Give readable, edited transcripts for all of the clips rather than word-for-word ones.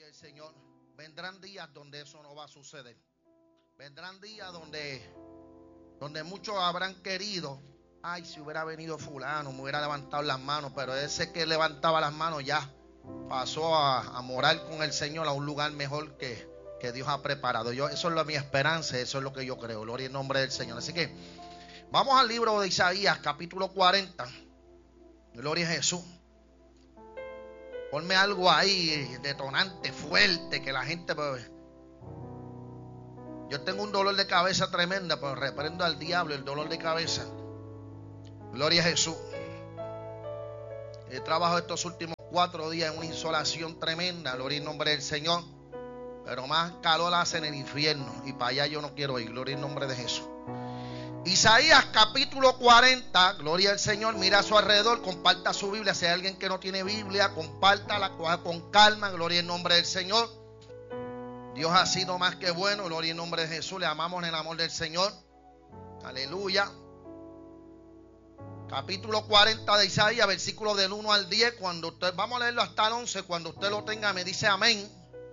Gloria al Señor. Vendrán días donde eso no va a suceder. Vendrán días donde muchos habrán querido, ay, si hubiera venido fulano, me hubiera levantado las manos, pero ese que levantaba las manos ya pasó a morar con el Señor a un lugar mejor que Dios ha preparado. Eso es mi esperanza, eso es lo que yo creo. Gloria al nombre del Señor. Así que vamos al libro de Isaías, capítulo 40. Gloria a Jesús. Ponme algo ahí detonante, fuerte, que la gente... Yo tengo un dolor de cabeza tremenda, pero reprendo al diablo el dolor de cabeza. Gloria a Jesús. He trabajado estos últimos 4 días en una insolación tremenda. Gloria al nombre del Señor. Pero más calor hace en el infierno. Y para allá yo no quiero ir. Gloria al nombre de Jesús. Isaías capítulo 40. Gloria al Señor. Mira a su alrededor. Comparta su Biblia. Si hay alguien que no tiene Biblia, compártala con calma. Gloria al nombre del Señor. Dios ha sido más que bueno. Gloria al nombre de Jesús. Le amamos en el amor del Señor. Aleluya. Capítulo 40 de Isaías, versículo del 1 al 10. Vamos a leerlo hasta el 11. Cuando usted lo tenga, me dice amén.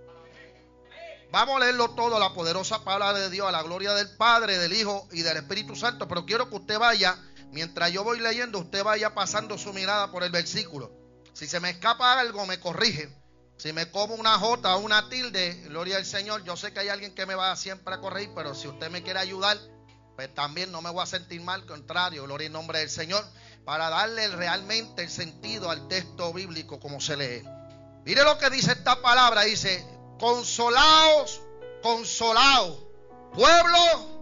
Vamos a leerlo todo, la poderosa palabra de Dios, a la gloria del Padre, del Hijo y del Espíritu Santo. Pero quiero que usted vaya, mientras yo voy leyendo, usted vaya pasando su mirada por el versículo. Si se me escapa algo, me corrige. Si me como una jota o una tilde, gloria al Señor. Yo sé que hay alguien que me va siempre a corregir, pero si usted me quiere ayudar, pues también no me voy a sentir mal, al contrario, gloria al nombre del Señor, para darle realmente el sentido al texto bíblico como se lee. Mire lo que dice esta palabra, dice: consolaos, consolaos, pueblo,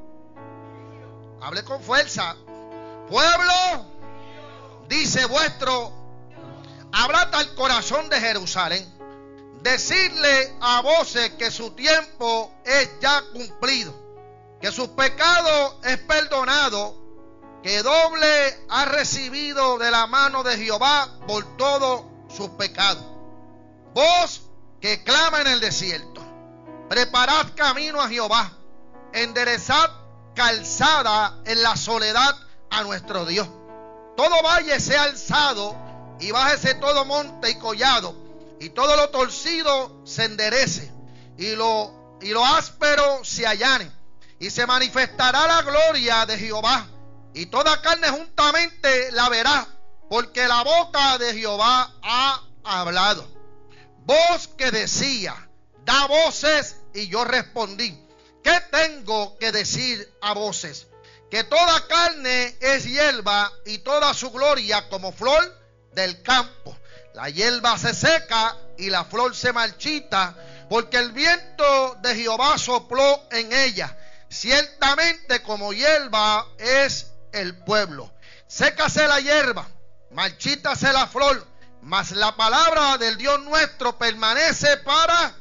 hable con fuerza, pueblo, dice vuestro, hablad al corazón de Jerusalén, decirle a voces que su tiempo es ya cumplido, que sus pecados es perdonado, que doble ha recibido de la mano de Jehová por todos sus pecados. Voz que clama en el desierto: preparad camino a Jehová, enderezad calzada en la soledad a nuestro Dios. Todo valle sea alzado y bájese todo monte y collado, y todo lo torcido se enderece, y lo áspero se allane. Y se manifestará la gloria de Jehová, y toda carne juntamente la verá, porque la boca de Jehová ha hablado. Voz que decía: da voces, y yo respondí: ¿qué tengo que decir a voces? Que toda carne es hierba, y toda su gloria como flor del campo. La hierba se seca y la flor se marchita, porque el viento de Jehová sopló en ella. Ciertamente como hierba es el pueblo. Sécase la hierba, marchítase la flor, mas la palabra del Dios nuestro permanece para.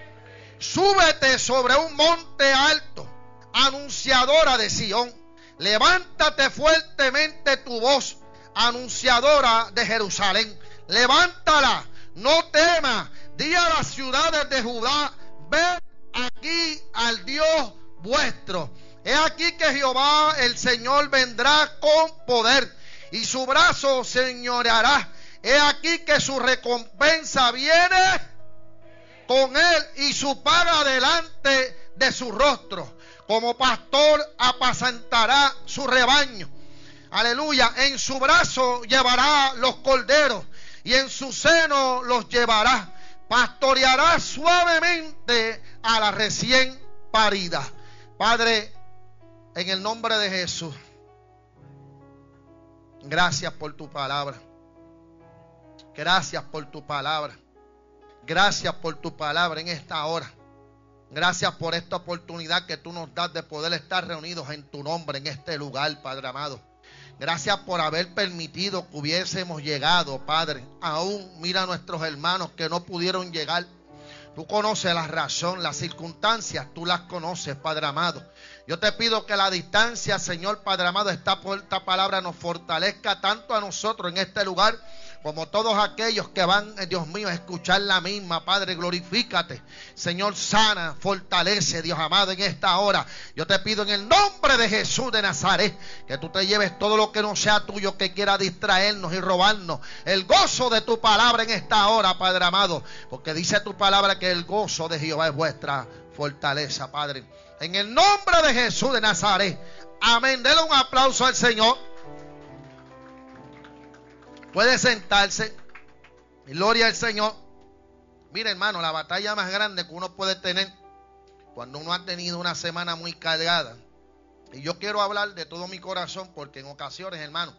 Súbete sobre un monte alto, anunciadora de Sión. Levántate fuertemente tu voz, anunciadora de Jerusalén. Levántala, no temas. Di a las ciudades de Judá: ven aquí al Dios vuestro. He aquí que Jehová el Señor vendrá con poder, y su brazo señoreará. He aquí que su recompensa viene con él, y su paga delante de su rostro. Como pastor apacentará su rebaño. Aleluya. En su brazo llevará los corderos, y en su seno los llevará. Pastoreará suavemente a la recién parida. Padre, en el nombre de Jesús, gracias por tu palabra. Gracias por tu palabra. Gracias por tu palabra en esta hora. Gracias por esta oportunidad que tú nos das de poder estar reunidos en tu nombre en este lugar, Padre amado. Gracias por haber permitido que hubiésemos llegado, Padre. Aún mira a nuestros hermanos que no pudieron llegar. Tú conoces la razón, las circunstancias, tú las conoces, Padre amado. Yo te pido que la distancia, Señor Padre amado, esta palabra nos fortalezca tanto a nosotros en este lugar como todos aquellos que van, Dios mío, a escuchar la misma. Padre, glorifícate. Señor, sana, fortalece, Dios amado, en esta hora. Yo te pido en el nombre de Jesús de Nazaret, que tú te lleves todo lo que no sea tuyo, que quiera distraernos y robarnos el gozo de tu palabra en esta hora, Padre amado. Porque dice tu palabra que el gozo de Jehová es vuestra fortaleza, Padre. En el nombre de Jesús de Nazaret. Amén. Denle un aplauso al Señor. Puede sentarse. Gloria al Señor. Mira, hermano, la batalla más grande que uno puede tener cuando uno ha tenido una semana muy cargada. Y yo quiero hablar de todo mi corazón, porque en ocasiones, hermano,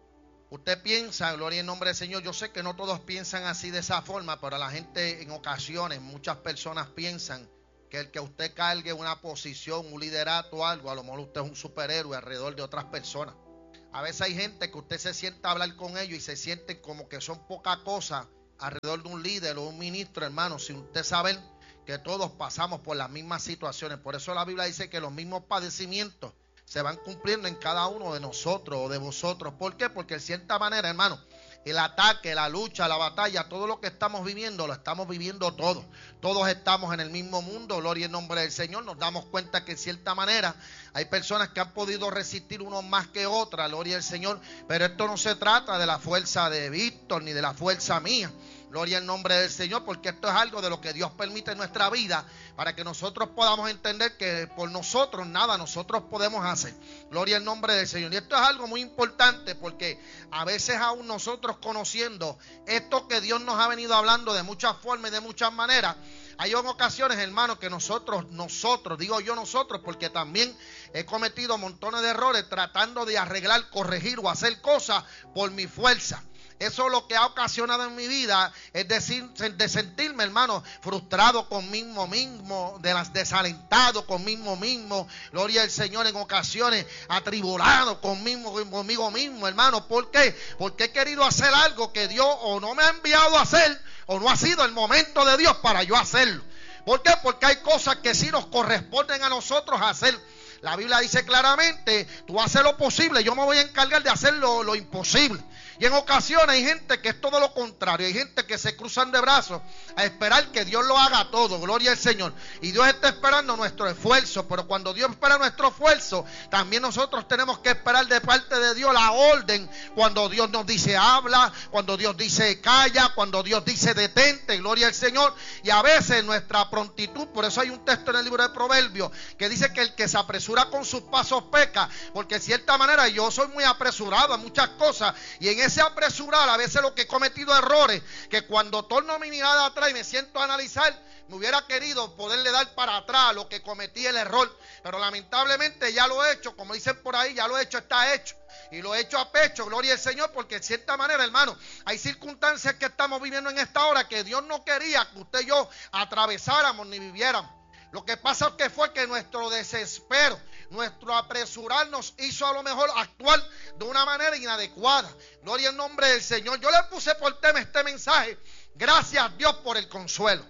usted piensa, gloria en nombre del Señor, yo sé que no todos piensan así de esa forma, pero la gente en ocasiones, muchas personas piensan que el que usted cargue una posición, un liderato o algo, a lo mejor usted es un superhéroe alrededor de otras personas. A veces hay gente que usted se sienta a hablar con ellos y se siente como que son poca cosa alrededor de un líder o un ministro, hermano, sin usted saber que todos pasamos por las mismas situaciones. Por eso la Biblia dice que los mismos padecimientos se van cumpliendo en cada uno de nosotros o de vosotros. ¿Por qué? Porque de cierta manera, hermano, el ataque, la lucha, la batalla, todo lo que estamos viviendo, lo estamos viviendo todos. Todos estamos en el mismo mundo, gloria en nombre del Señor. Nos damos cuenta que de cierta manera hay personas que han podido resistir unos más que otras, gloria al Señor. Pero esto no se trata de la fuerza de Víctor ni de la fuerza mía. Gloria al nombre del Señor, porque esto es algo de lo que Dios permite en nuestra vida para que nosotros podamos entender que por nosotros nada nosotros podemos hacer. Gloria al nombre del Señor. Y esto es algo muy importante, porque a veces aún nosotros conociendo esto que Dios nos ha venido hablando de muchas formas y de muchas maneras, hay en ocasiones, hermanos, que nosotros, digo yo nosotros, porque también he cometido montones de errores tratando de arreglar, corregir o hacer cosas por mi fuerza. Eso lo que ha ocasionado en mi vida es de sentirme, hermano, frustrado conmigo mismo, desalentado conmigo mismo, gloria al Señor, en ocasiones atribulado conmigo mismo, hermano. ¿Por qué? Porque he querido hacer algo que Dios o no me ha enviado a hacer, o no ha sido el momento de Dios para yo hacerlo. ¿Por qué? Porque hay cosas que sí nos corresponden a nosotros hacer. La Biblia dice claramente, tú haces lo posible, yo me voy a encargar de hacer lo imposible. Y en ocasiones hay gente que es todo lo contrario. Hay gente que se cruzan de brazos a esperar que Dios lo haga todo. Gloria al Señor. Y Dios está esperando nuestro esfuerzo. Pero cuando Dios espera nuestro esfuerzo, también nosotros tenemos que esperar de parte de Dios la orden. Cuando Dios nos dice habla, cuando Dios dice calla, cuando Dios dice detente. Gloria al Señor. Y a veces nuestra prontitud, por eso hay un texto en el libro de Proverbios que dice que el que se apresura con sus pasos peca. Porque de cierta manera yo soy muy apresurado a muchas cosas. Y en ese apresurar, a veces lo que he cometido errores, que cuando torno mi mirada atrás y me siento a analizar, me hubiera querido poderle dar para atrás lo que cometí el error, pero lamentablemente ya lo he hecho, como dicen por ahí, ya lo he hecho, está hecho, y lo he hecho a pecho, gloria al Señor, porque de cierta manera, hermano, hay circunstancias que estamos viviendo en esta hora que Dios no quería que usted y yo atravesáramos ni viviéramos. Lo que pasa es que fue que nuestro desespero, nuestro apresurar nos hizo a lo mejor actuar de una manera inadecuada. Gloria al nombre del Señor. Yo le puse por tema este mensaje, gracias a Dios por el consuelo.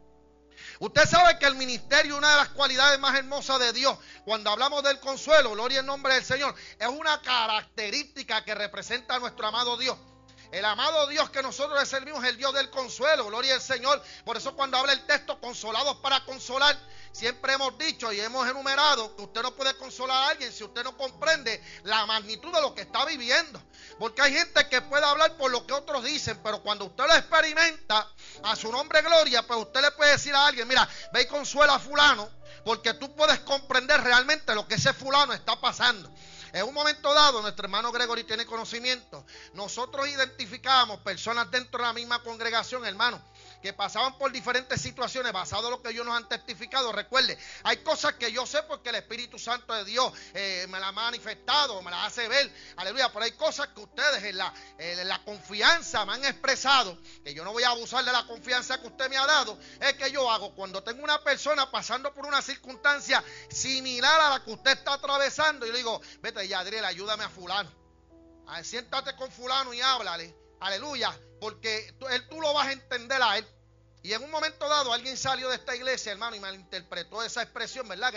Usted sabe que el ministerio, una de las cualidades más hermosas de Dios, cuando hablamos del consuelo, gloria al nombre del Señor, es una característica que representa a nuestro amado Dios. El amado Dios que nosotros le servimos es el Dios del consuelo, gloria al Señor. Por eso cuando habla el texto, consolados para consolar, siempre hemos dicho y hemos enumerado que usted no puede consolar a alguien si usted no comprende la magnitud de lo que está viviendo. Porque hay gente que puede hablar por lo que otros dicen, pero cuando usted lo experimenta, a su nombre gloria, pues usted le puede decir a alguien, mira, ve y consuela a fulano, porque tú puedes comprender realmente lo que ese fulano está pasando. En un momento dado, nuestro hermano Gregory tiene conocimiento. Nosotros identificábamos personas dentro de la misma congregación, hermano, que pasaban por diferentes situaciones basado en lo que ellos nos han testificado. Recuerde, hay cosas que yo sé porque el Espíritu Santo de Dios me las ha manifestado, me las hace ver, aleluya, pero hay cosas que ustedes en la confianza me han expresado, que yo no voy a abusar de la confianza que usted me ha dado. Es que yo hago cuando tengo una persona pasando por una circunstancia similar a la que usted está atravesando, y le digo, vete Yadriel, ayúdame a fulano, siéntate con fulano y háblale, aleluya, porque tú lo vas a entender a él. Y en un momento dado alguien salió de esta iglesia, hermano, y malinterpretó esa expresión, ¿verdad, Greg?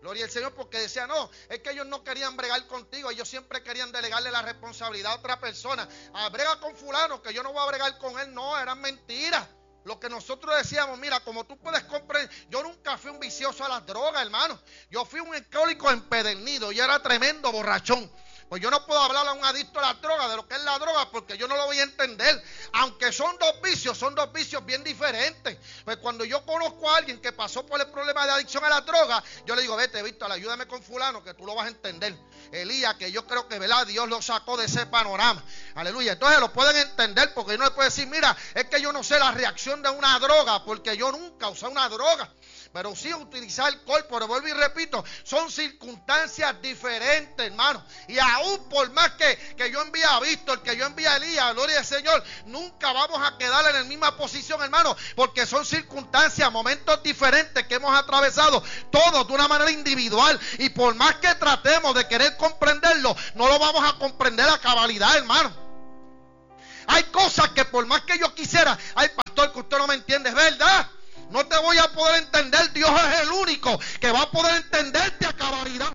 Gloria al Señor, porque decía, no, es que ellos no querían bregar contigo, ellos siempre querían delegarle la responsabilidad a otra persona. Brega con fulano, que yo no voy a bregar con él. No, eran mentiras. Lo que nosotros decíamos, mira, como tú puedes comprender, yo nunca fui un vicioso a las drogas, hermano. Yo fui un alcohólico empedernido, yo era tremendo borrachón. Pues yo no puedo hablar a un adicto a la droga de lo que es la droga, porque yo no lo voy a entender. Aunque son dos vicios bien diferentes. Pues cuando yo conozco a alguien que pasó por el problema de adicción a la droga, yo le digo, vete, Víctor, ayúdame con fulano, que tú lo vas a entender. Elías, que yo creo que, ¿verdad?, Dios lo sacó de ese panorama. Aleluya. Entonces lo pueden entender, porque uno le puede decir, mira, es que yo no sé la reacción de una droga, porque yo nunca usé una droga. Pero sí utilizar alcohol, pero vuelvo y repito, son circunstancias diferentes, hermano. Y aún por más que yo envíe a Víctor, que yo envíe a Elías, gloria al Señor, nunca vamos a quedar en la misma posición, hermano, porque son circunstancias, momentos diferentes que hemos atravesado, todos de una manera individual. Y por más que tratemos de querer comprenderlo, no lo vamos a comprender a cabalidad, hermano. Hay cosas que por más que yo quisiera, ay, pastor, que usted no me entiende, es verdad. No te voy a poder entender. Dios es el único que va a poder entenderte a cabalidad.